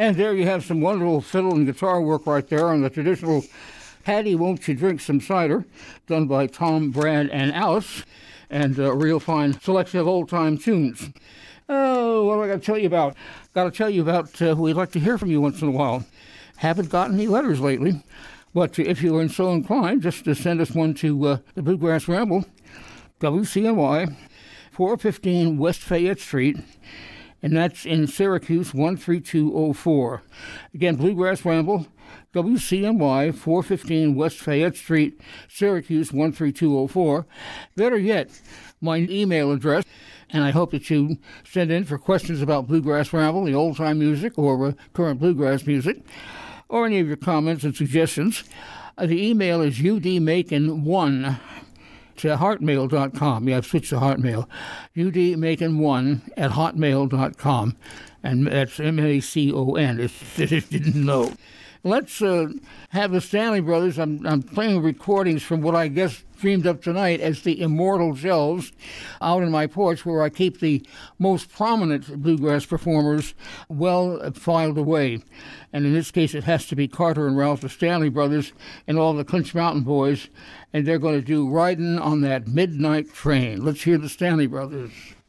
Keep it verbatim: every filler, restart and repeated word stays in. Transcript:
And there you have some wonderful fiddle and guitar work right there on the traditional Patty, Won't You Drink Some Cider, done by Tom, Brad, and Alice, and a real fine selection of old-time tunes. Oh, what do I got to tell you about? Got to tell you about uh, we'd like to hear from you once in a while. Haven't gotten any letters lately, but if you are so inclined, just to send us one to uh, the Bluegrass Ramble, W C N Y, four fifteen West Fayette Street, and that's in Syracuse, one three two oh four. Again, Bluegrass Ramble, W C N Y, four fifteen West Fayette Street, Syracuse, one three two oh four. Better yet, my email address, and I hope that you send in for questions about Bluegrass Ramble, the old-time music, or uh, current bluegrass music, or any of your comments and suggestions. Uh, the email is U D Macon one to heartmail dot com. Yeah, I've switched to Heartmail. U D Macon one at hotmail dot com. And that's M A C O N, if you didn't know. Let's uh, have the Stanley Brothers. I'm, I'm playing recordings from what I guess dreamed up tonight as the immortal shelves out in my porch where I keep the most prominent bluegrass performers well filed away. And in this case, it has to be Carter and Ralph, the Stanley Brothers, and all the Clinch Mountain Boys. And they're going to do Riding on That Midnight Train. Let's hear the Stanley Brothers.